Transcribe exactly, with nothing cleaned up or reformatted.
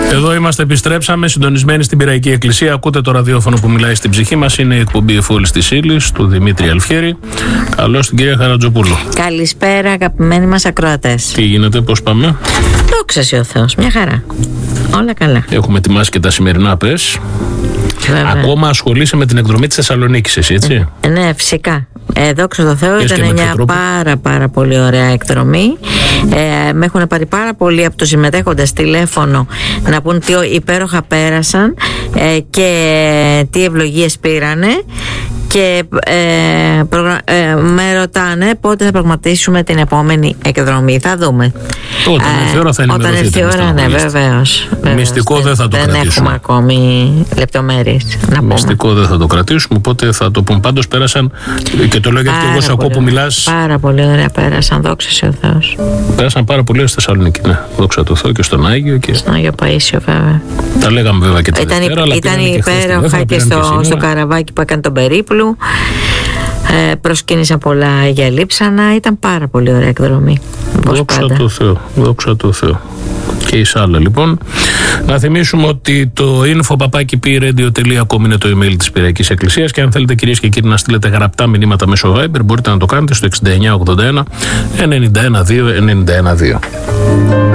Εδώ είμαστε, επιστρέψαμε, συντονισμένοι στην Πειραϊκή Εκκλησία. Ακούτε το ραδιόφωνο που μιλάει στην ψυχή μας. Είναι η εκπομπή Εφόλης της Ύλης του Δημήτρη Αλφιέρη. Καλώς την κυρία Χαρατζοπούλου. Καλησπέρα, αγαπημένοι μας ακροατές. Τι γίνεται, πώς πάμε? Δόξα σοι ο Θεός, μια χαρά. Όλα καλά. Έχουμε ετοιμάσει και τα σημερινά, πες. Βέβαια. Ακόμα ασχολείσαι με την εκδρομή της Θεσσαλονίκης, εσύ, έτσι? Ε, ναι, φυσικά. Ε, δόξα τω Θεώ, Πες ήταν μια πάρα πάρα πολύ ωραία εκδρομή. Ε, με έχουν πάρει πάρα πολλοί από τους συμμετέχοντες τηλέφωνο να πούν τι υπέροχα πέρασαν ε, και τι ευλογίες πήρανε. Και ε, προγρα... ε, με ρωτάνε πότε θα πραγματίσουμε την επόμενη εκδρομή. Θα δούμε. Όταν έρθει η ώρα θα ενημερωθείτε. Όταν έρθει η ώρα, ναι, βεβαίως. Μυστικό δεν, δεν θα το δεν κρατήσουμε. Δεν έχουμε ακόμη λεπτομέρειες να Μυστικό πούμε. δεν θα το κρατήσουμε, οπότε θα το πούμε. Πάντως πέρασαν, και το λέω γιατί εγώ σε ακούω που μιλάς. Πάρα πολύ ωραία πέρασαν, δόξα σοι ο Θεός. Πέρασαν πάρα πολύ στη Θεσσαλονίκη, ναι. Δόξα τω Θεώ, και στον Άγιο. Και... Στον Άγιο Παΐσιο, βέβαια. Τα λέγαμε βέβαια και τη ήταν, Δευτέρα. Ήταν υπέροχα και, και στο, στο καραβάκι που έκανε τον περίπλου. Ε, προσκύνησαν πολλά για λείψανα. Ήταν πάρα πολύ ωραία εκδρομή. Δόξα τω Θεώ, δόξα τω Θεώ. Και εις άλλα, λοιπόν. Να θυμίσουμε ότι το info παπάκι πι radio τελεία com είναι το email της Πειραϊκής Εκκλησίας, και αν θέλετε, κυρίες και κύριοι, να στείλετε γραπτά μηνύματα μέσω Viber, μπορείτε να το κάνετε στο εξήντα εννιά ογδόντα ένα ενενήντα ένα δύο ενενήντα ένα δύο.